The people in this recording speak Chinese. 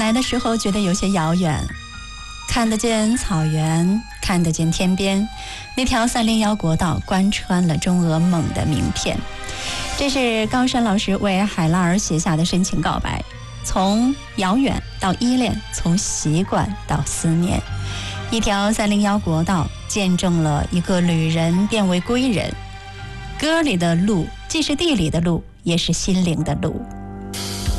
来的时候觉得有些遥远，看得见草原，看得见天边，那条301国道贯穿了中俄蒙的名片。这是高山老师为海拉尔写下的深情告白，从遥远到依恋，从习惯到思念。一条301国道见证了一个旅人变为归人，歌里的路既是地里的路，也是心灵的路。